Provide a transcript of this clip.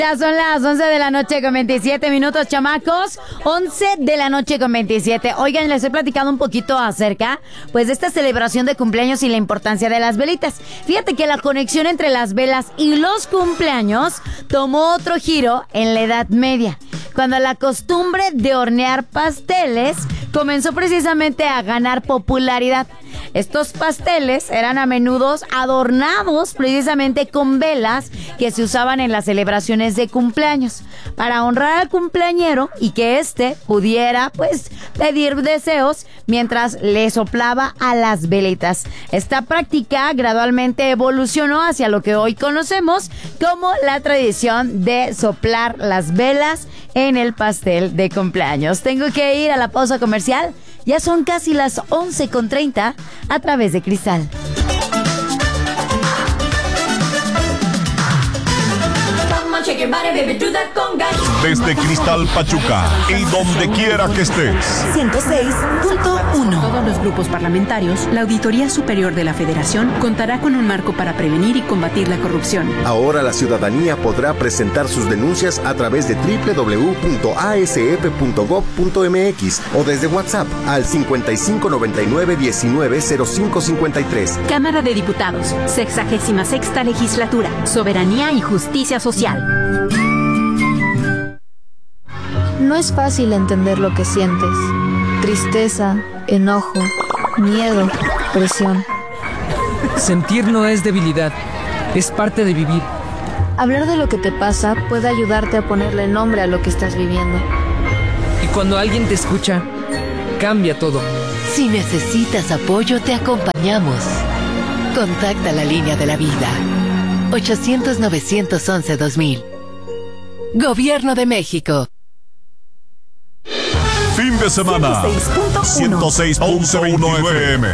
Ya son las 11 de la noche con 27 minutos, chamacos. 11 de la noche con 27. Oigan, les he platicado un poquito acerca, pues, de esta celebración de cumpleaños y la importancia de las velitas. Fíjate que la conexión entre las velas y los cumpleaños tomó otro giro en la Edad Media, cuando la costumbre de hornear pasteles comenzó precisamente a ganar popularidad. Estos pasteles eran a menudo adornados precisamente con velas que se usaban en las celebraciones de cumpleaños para honrar al cumpleañero y que éste pudiera, pues, pedir deseos mientras le soplaba a las velitas. Esta práctica gradualmente evolucionó hacia lo que hoy conocemos como la tradición de soplar las velas en el pastel de cumpleaños. Tengo que ir a la pausa comercial. Ya son casi las 11:30 a través de Cristal. Desde Cristal Pachuca y donde quiera que estés. 106.1. Todos los grupos parlamentarios, la Auditoría Superior de la Federación contará con un marco para prevenir y combatir la corrupción. Ahora la ciudadanía podrá presentar sus denuncias a través de www.asf.gov.mx o desde WhatsApp al 5599-190553. Cámara de Diputados, 66ª Legislatura, Soberanía y Justicia Social. No es fácil entender lo que sientes. Tristeza, enojo, miedo, presión. Sentir no es debilidad, es parte de vivir. Hablar de lo que te pasa puede ayudarte a ponerle nombre a lo que estás viviendo. Y cuando alguien te escucha, cambia todo. Si necesitas apoyo, te acompañamos. Contacta la línea de la vida. 800-911-2000. Gobierno de México. Fin de semana. 106.1 FM.